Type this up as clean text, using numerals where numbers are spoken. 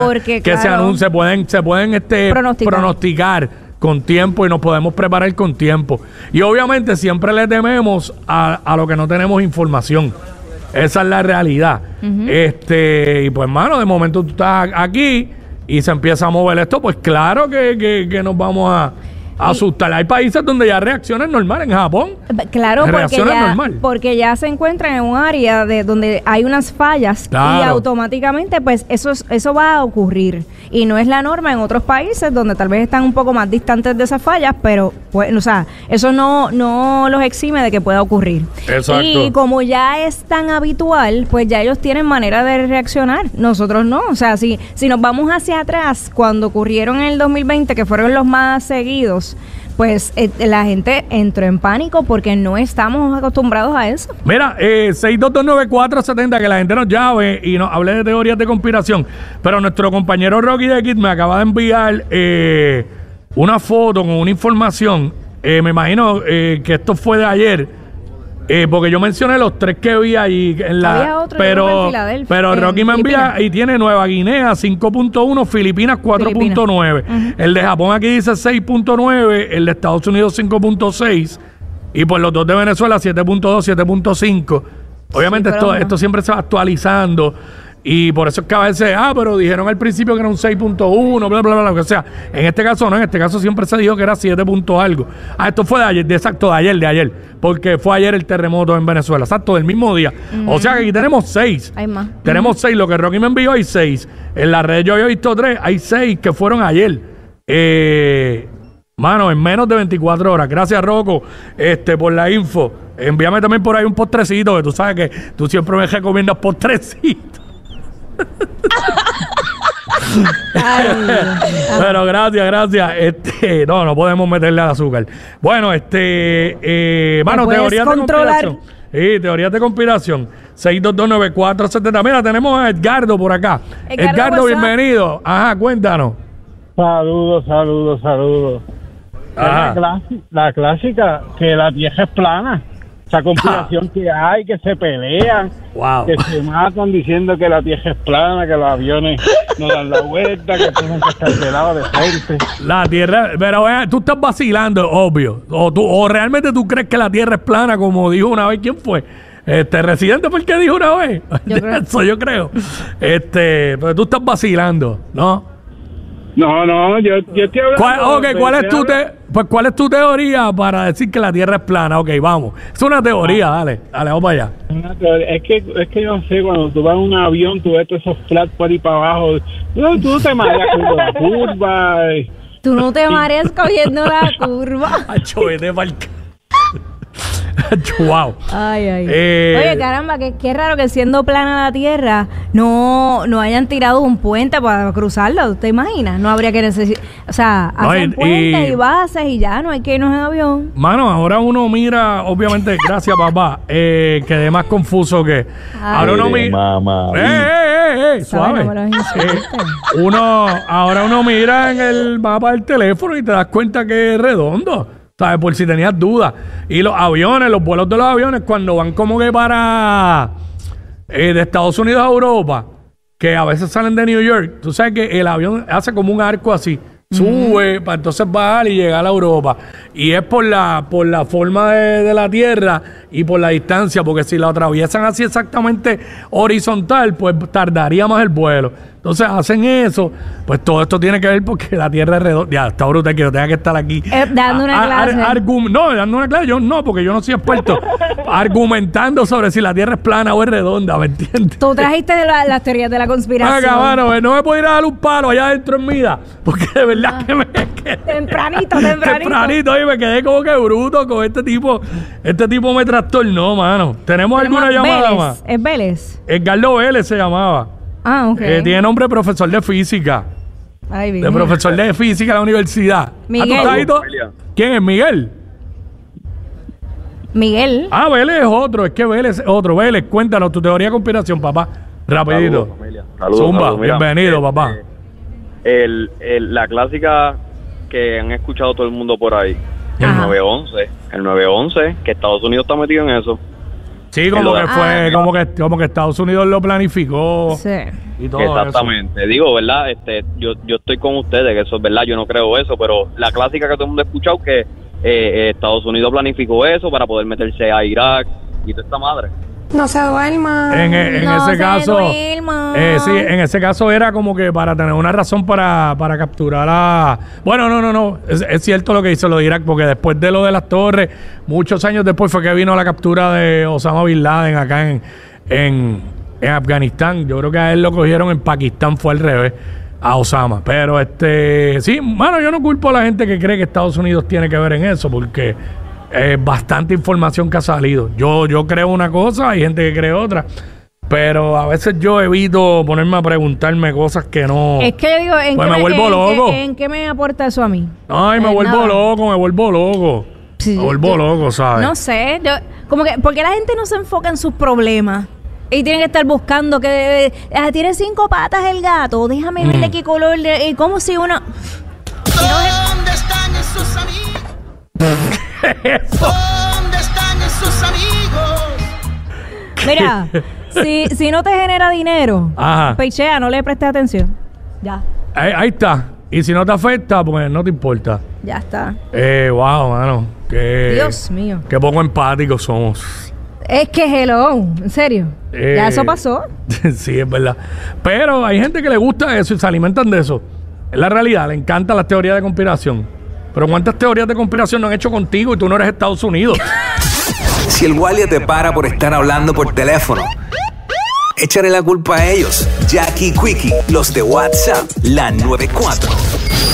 porque, que claro, se pueden pronosticar con tiempo y nos podemos preparar con tiempo. Y obviamente siempre le tememos a lo que no tenemos información. Esa es la realidad. Y pues, mano, de momento tú estás aquí y se empieza a mover esto, pues claro que nos vamos a asustar. Hay países donde ya reacciones normales, en Japón. Claro, porque ya se encuentran en un área donde hay unas fallas, claro, y automáticamente pues eso va a ocurrir. Y no es la norma en otros países donde tal vez están un poco más distantes de esas fallas, pero pues, o sea, eso no los exime de que pueda ocurrir. Exacto. Y como ya es tan habitual, pues ya ellos tienen manera de reaccionar. Nosotros no. O sea, si nos vamos hacia atrás, cuando ocurrieron en el 2020, que fueron los más seguidos, pues la gente entró en pánico porque no estamos acostumbrados a eso. Mira, 6229470, que la gente nos llame y nos hable de teorías de conspiración. Pero nuestro compañero Rocky de Kid me acaba de enviar una foto con una información. Me imagino que esto fue de ayer. Porque yo mencioné los 3 que vi ahí en la. Había otro, pero Rocky me envía y tiene Nueva Guinea 5.1, Filipinas 4.9. El de Japón aquí dice 6.9, el de Estados Unidos 5.6 y pues los dos de Venezuela 7.2, 7.5. Obviamente esto siempre se va actualizando. Y por eso es que a veces, pero dijeron al principio que era un 6.1, bla, bla, bla, lo que sea. En este caso no, en este caso siempre se dijo que era 7 punto algo. Esto fue de ayer, de ayer, porque fue ayer el terremoto en Venezuela, exacto, del mismo día. O sea que aquí tenemos 6. Hay más. Tenemos 6, lo que Rocky me envió hay 6. En la red yo había visto 3, hay 6 que fueron ayer. Mano, en menos de 24 horas. Gracias, Rocco, por la info. Envíame también por ahí un postrecito, que tú sabes que tú siempre me recomiendas postrecitos. Pero gracias. No podemos meterle al azúcar. Bueno, mano, teorías de conspiración. Sí, teorías de conspiración. 6229470. Mira, tenemos a Edgardo por acá. Edgardo, bienvenido. Ajá, cuéntanos. Saludos. La clásica, que la Tierra es plana. Esa conspiración que hay, que se pelean, que se matan diciendo que la Tierra es plana, que los aviones no dan la vuelta, que tienen que estar de lado de frente. La Tierra, pero tú estás vacilando, obvio. O realmente tú crees que la Tierra es plana, como dijo una vez, ¿quién fue? Residente fue el que dijo una vez. Eso yo creo. Pero tú estás vacilando, ¿no? No, yo estoy hablando... ¿Cuál es tu teoría para decir que la Tierra es plana? Ok, vamos. Es una teoría, dale, vamos para allá. Es que yo no sé, cuando tú vas en un avión, tú ves todos esos flats por ahí para abajo, tú te mareas con la curva. Tú no te mareas cogiendo la curva. Vete pa'l wow. Ay. Oye, caramba, qué raro que siendo plana la Tierra no hayan tirado un puente para cruzarla. ¿Te imaginas? No habría que necesitar... O sea, hacen puentes y bases y ya no hay que irnos en avión. Mano, ahora uno mira, obviamente, gracias papá, quedé más confuso que... Ahora uno mira... Suave. Ahora uno mira en el mapa del teléfono y te das cuenta que es redondo. ¿Sabes? Por si tenías dudas. Y los vuelos de los aviones, cuando van como que para de Estados Unidos a Europa, que a veces salen de New York, tú sabes que el avión hace como un arco así. Sube para entonces bajar y llegar a Europa. Y es por la forma de la Tierra y por la distancia, porque si la atraviesan así exactamente horizontal, pues tardaría más el vuelo. Entonces hacen eso, pues todo esto tiene que ver porque la Tierra es redonda. Ya, está brutal que yo tenga que estar aquí. Dando una clase. Dando una clase. Yo no, porque yo no soy experto. Argumentando sobre si la Tierra es plana o es redonda, ¿me entiendes? Tú trajiste las teorías de la conspiración. Mano, no me puedo ir a dar un palo allá adentro en vida, porque de verdad que me quedé... Tempranito, y me quedé como que bruto con este tipo me trastornó, mano. ¿Tenemos alguna llamada más? ¿Es Vélez? Edgardo Vélez se llamaba. Ok. Tiene nombre de profesor de física. Ay, bien. De profesor de física en la universidad. Miguel. ¿Quién es Miguel? Vélez es otro. Es que Vélez es otro. Vélez, cuéntanos tu teoría de conspiración, papá. Rapidito. Saludos, Zumba, bienvenido, papá. La clásica que han escuchado todo el mundo por ahí. El 9/11, que Estados Unidos está metido en eso. Sí, como que fue, como que Estados Unidos lo planificó. Sí. Y todo exactamente. Eso. Digo, ¿verdad? Yo estoy con ustedes, que eso es verdad, yo no creo eso, pero la clásica que todo el mundo ha escuchado que Estados Unidos planificó eso para poder meterse a Irak y toda esta madre. No se duerma. En ese caso, sí, en ese caso era como que para tener una razón para capturar a... Bueno, no. Es cierto lo que dice lo de Irak, porque después de lo de las torres, muchos años después fue que vino la captura de Osama Bin Laden acá en Afganistán. Yo creo que a él lo cogieron en Pakistán, fue al revés, a Osama. Pero sí, bueno, yo no culpo a la gente que cree que Estados Unidos tiene que ver en eso, porque... bastante información que ha salido. Yo creo una cosa, hay gente que cree otra, pero a veces yo evito ponerme a preguntarme cosas que no... Es que yo digo, me vuelvo loco. ¿En qué me aporta eso a mí? Ay, me vuelvo loco. Sí, me vuelvo loco, ¿sabes? No sé, como que, ¿por qué la gente no se enfoca en sus problemas? Y tienen que estar buscando que tiene 5 patas el gato, déjame ver de qué color, y como si uno... ¿Dónde están esos amigos? ¿Dónde están esos amigos? Mira, si no te genera dinero, pechea, no le prestes atención. Ya. Ahí está. Y si no te afecta, pues no te importa. Ya está. Wow, mano. Dios mío. Qué poco empáticos somos. Es que hello, en serio. Ya eso pasó. Sí, es verdad. Pero hay gente que le gusta eso y se alimentan de eso. Es la realidad, le encantan las teorías de conspiración. Pero ¿cuántas teorías de conspiración no han hecho contigo y tú no eres Estados Unidos? Si el guardia te para por estar hablando por teléfono, échale la culpa a ellos. Jackie Quickie, los de WhatsApp, la 94.